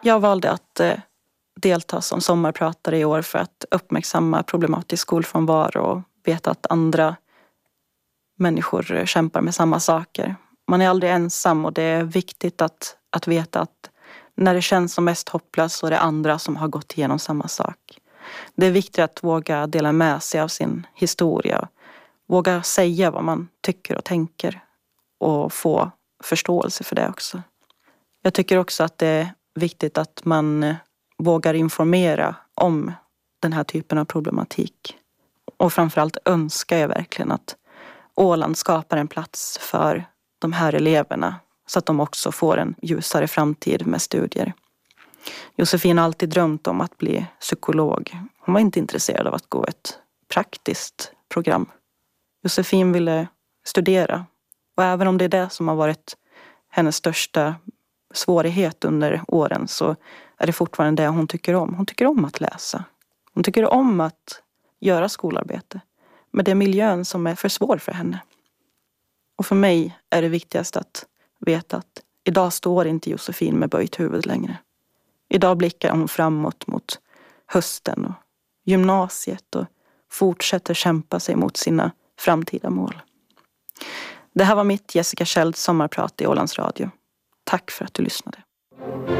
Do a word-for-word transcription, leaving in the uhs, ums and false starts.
Jag valde att eh, delta som sommarpratare i år för att uppmärksamma problematisk skolfrånvaro och veta att andra människor kämpar med samma saker. Man är aldrig ensam och det är viktigt att, att veta att när det känns som mest hopplöst så är det andra som har gått igenom samma sak. Det är viktigt att våga dela med sig av sin historia. Våga säga vad man tycker och tänker och få förståelse för det också. Jag tycker också att det är viktigt att man vågar informera om den här typen av problematik. Och framförallt önskar jag verkligen att Åland skapar en plats för de här eleverna så att de också får en ljusare framtid med studier. Josefin har alltid drömt om att bli psykolog. Hon var inte intresserad av att gå ett praktiskt program. Josefin ville studera. Och även om det är det som har varit hennes största svårighet under åren så är det fortfarande det hon tycker om. Hon tycker om att läsa. Hon tycker om att göra skolarbete. Men det är miljön som är för svår för henne. Och för mig är det viktigast att veta att idag står inte Josefin med böjt huvud längre. Idag blickar hon framåt mot hösten och gymnasiet och fortsätter kämpa sig mot sina framtida mål. Det här var mitt Jessica Kjeld sommarprat i Ålands Radio. Tack för att du lyssnade.